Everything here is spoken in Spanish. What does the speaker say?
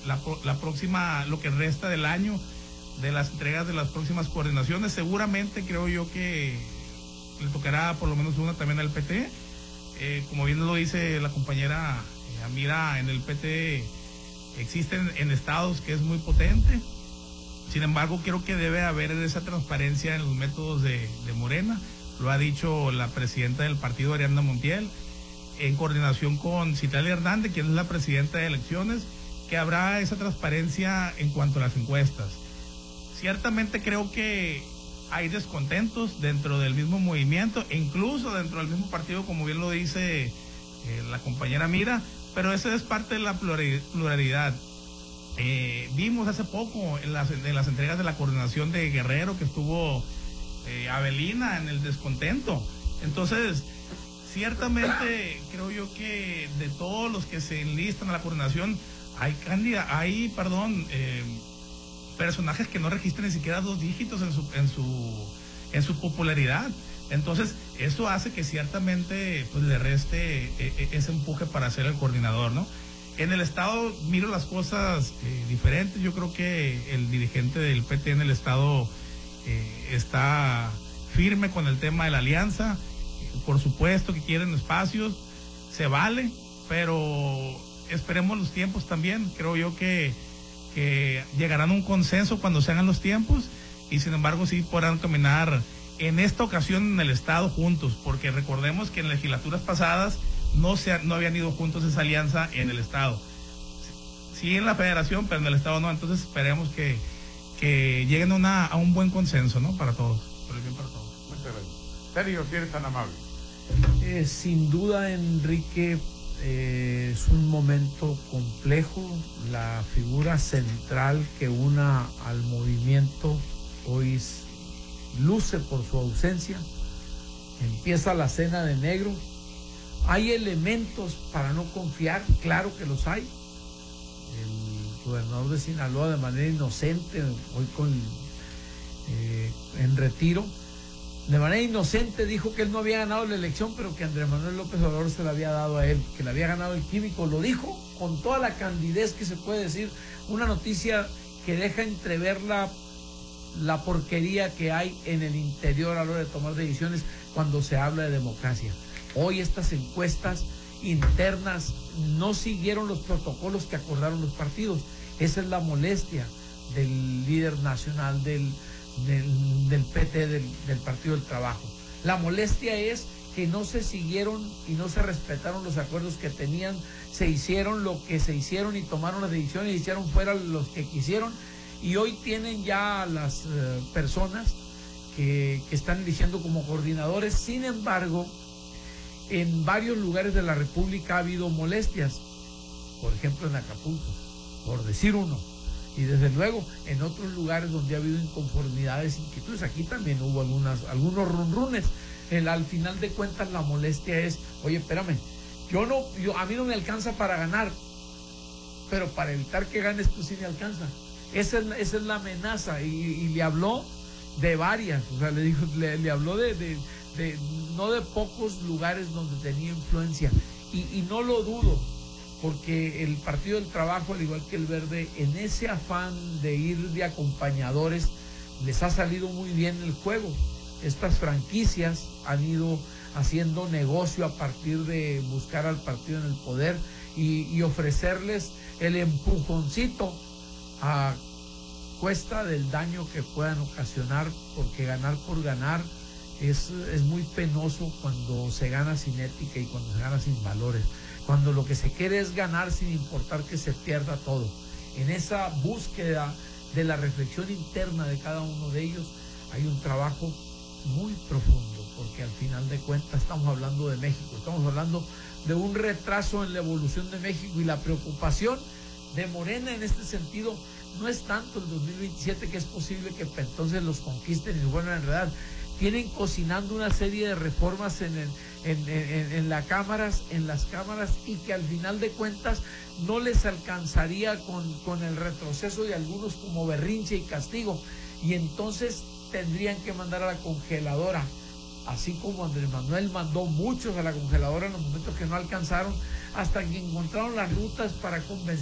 la próxima, lo que resta del año, de las entregas de las próximas coordinaciones. Seguramente creo yo que le tocará por lo menos una también al PT. Como bien lo dice la compañera Amira, en el PT existen en estados que es muy potente. Sin embargo, creo que debe haber esa transparencia en los métodos de Morena. Lo ha dicho la presidenta del partido, Ariadna Montiel, en coordinación con Citlali Hernández, quien es la presidenta de elecciones, que habrá esa transparencia en cuanto a las encuestas. Ciertamente creo que hay descontentos dentro del mismo movimiento, e incluso dentro del mismo partido, como bien lo dice la compañera Mira, pero eso es parte de la pluralidad. Vimos hace poco en las entregas de la coordinación de Guerrero que estuvo Avelina en el descontento. Entonces, ciertamente creo yo que de todos los que se enlistan a la coordinación hay personajes que no registran ni siquiera 2 dígitos en su popularidad. Entonces, eso hace que ciertamente pues le reste ese empuje para ser el coordinador, ¿no? En el estado miro las cosas diferentes. Yo creo que el dirigente del PT en el estado está firme con el tema de la alianza. Por supuesto que quieren espacios, se vale, pero esperemos los tiempos también. Creo yo que llegarán a un consenso cuando se hagan los tiempos, y sin embargo sí podrán caminar en esta ocasión en el estado juntos, porque recordemos que en legislaturas pasadas no habían ido juntos esa alianza en el estado. Sí en la federación, pero en el estado no. Entonces esperemos que lleguen a un buen consenso, ¿no? Para todos, por el bien para todos. Muchas gracias. Sergio, si eres tan amable. Sin duda, Enrique, es un momento complejo. La figura central que una al movimiento hoy luce por su ausencia. Empieza la cena de negro. Hay elementos para no confiar, claro que los hay. El gobernador de Sinaloa, de manera inocente, hoy en retiro, de manera inocente dijo que él no había ganado la elección, pero que Andrés Manuel López Obrador se la había dado a él, que le había ganado el Químico. Lo dijo con toda la candidez que se puede decir, una noticia que deja entrever la porquería que hay en el interior a la hora de tomar decisiones cuando se habla de democracia. Hoy estas encuestas internas no siguieron los protocolos que acordaron los partidos. Esa es la molestia del líder nacional del PT, del Partido del Trabajo. La molestia es que no se siguieron y no se respetaron los acuerdos que tenían. Se hicieron lo que se hicieron y tomaron las decisiones y hicieron fuera los que quisieron, y hoy tienen ya a las personas que están eligiendo como coordinadores. Sin embargo, en varios lugares de la República ha habido molestias, por ejemplo en Acapulco, por decir uno, y desde luego en otros lugares donde ha habido inconformidades, inquietudes. Aquí también hubo algunos runrunes. Al final de cuentas la molestia es, oye, espérame, a mí no me alcanza para ganar, pero para evitar que ganes tú sí me alcanza. Esa es la amenaza, y le habló de varias, o sea, le habló de no de pocos lugares donde tenía influencia, y no lo dudo, porque el Partido del Trabajo, al igual que el Verde, en ese afán de ir de acompañadores, les ha salido muy bien el juego. Estas franquicias han ido haciendo negocio a partir de buscar al partido en el poder y ofrecerles el empujoncito a cuesta del daño que puedan ocasionar, porque ganar por ganar es muy penoso cuando se gana sin ética y cuando se gana sin valores, cuando lo que se quiere es ganar sin importar que se pierda todo. En esa búsqueda de la reflexión interna de cada uno de ellos hay un trabajo muy profundo, porque al final de cuentas estamos hablando de México, estamos hablando de un retraso en la evolución de México, y la preocupación de Morena en este sentido no es tanto el 2027, que es posible que entonces los conquisten y los vuelvan a enredar. Tienen cocinando una serie de reformas en las cámaras, y que al final de cuentas no les alcanzaría con el retroceso de algunos como berrinche y castigo, y entonces tendrían que mandar a la congeladora, así como Andrés Manuel mandó muchos a la congeladora en los momentos que no alcanzaron, hasta que encontraron las rutas para convencer